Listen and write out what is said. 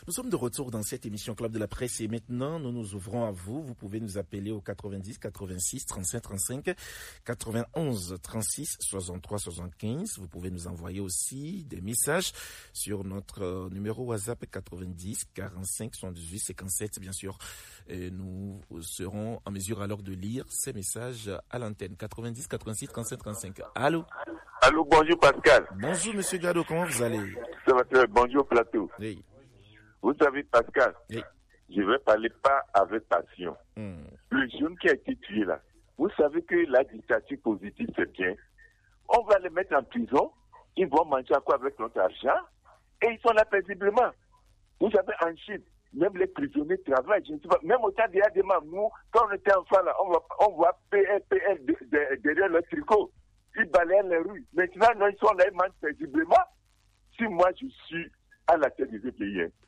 Nous sommes de retour dans cette émission Club de la Presse et maintenant nous nous ouvrons à vous. Vous pouvez nous appeler au 90 86 35 35 91 36 63 75. Vous pouvez nous envoyer aussi des messages sur notre numéro WhatsApp 90 45 78 57 bien sûr. Et nous serons en mesure alors de lire ces messages à l'antenne. 90 86 35 35. Allô? Allô, bonjour Pascal. Bonjour Monsieur Gado, comment vous allez? Ça va très bien, bonjour Plateau. Oui. Vous savez Pascal, Oui. je vais parler pas avec passion. Le jeune qui a été tué là, vous savez que la dictature positive c'est bien. On va les mettre en prison, ils vont manger à quoi avec notre argent et ils sont là paisiblement. Vous savez en Chine, même les prisonniers travaillent, je ne sais pas, même au Tchad, il y a des mamans, quand on était enfant là, on voit PL derrière le tricot. Ils balayent les rues. Maintenant, non, ils sont là, ils mangent paisiblement. Si moi, je suis à la tête de ce pays,